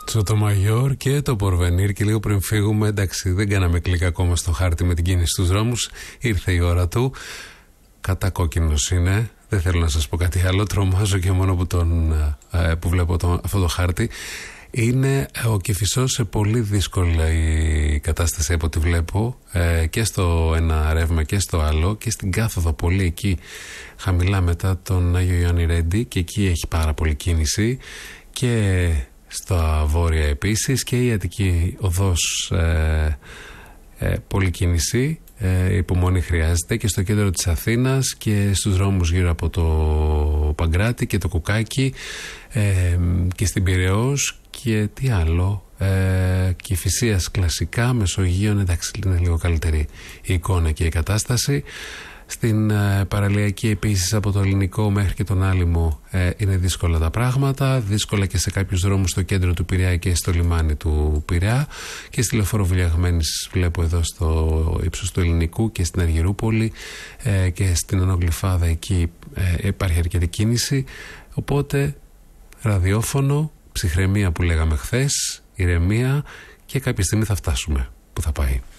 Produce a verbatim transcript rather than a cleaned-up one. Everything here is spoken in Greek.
Σοτομαγιόρ και το Πορβενίρ. Και λίγο πριν φύγουμε, εντάξει, δεν κάναμε κλικ ακόμα στο χάρτη με την κίνηση στους δρόμους. Ήρθε η ώρα του. Κατακόκκινος είναι. Δεν θέλω να σας πω κάτι άλλο. Τρομάζω και μόνο που, τον, που βλέπω το, αυτό το χάρτη. Είναι ο Κηφισός σε πολύ δύσκολη κατάσταση από ό,τι βλέπω, ε, και στο ένα ρεύμα και στο άλλο, και στην κάθοδο πολύ εκεί χαμηλά μετά τον Άγιο Ιωάννη Ρέντι, και εκεί έχει πάρα πολύ κίνηση, και στα βόρεια επίσης, και η Αττική οδός ε, ε, πολύ κίνηση. Ε, υπομονή χρειάζεται και στο κέντρο της Αθήνας και στους δρόμους γύρω από το Παγκράτη και το Κουκάκι, ε, και στην Πειραιώς, και τι άλλο, ε, Κηφισίας κλασικά, Μεσογείων, εντάξει, είναι λίγο καλύτερη η εικόνα και η κατάσταση. Στην ε, παραλιακή επίσης από το Ελληνικό μέχρι και τον Άλυμο ε, είναι δύσκολα τα πράγματα, δύσκολα και σε κάποιους δρόμους στο κέντρο του Πειραιά και στο λιμάνι του Πειραιά, και στη Λεωφόρο Βουλιαγμένης βλέπω εδώ στο ύψος του Ελληνικού και στην Αργυρούπολη, ε, και στην Ανογλυφάδα εκεί ε, υπάρχει αρκετή κίνηση. Οπότε ραδιόφωνο, ψυχραιμία που λέγαμε χθες, ηρεμία, και κάποια στιγμή θα φτάσουμε που θα πάει.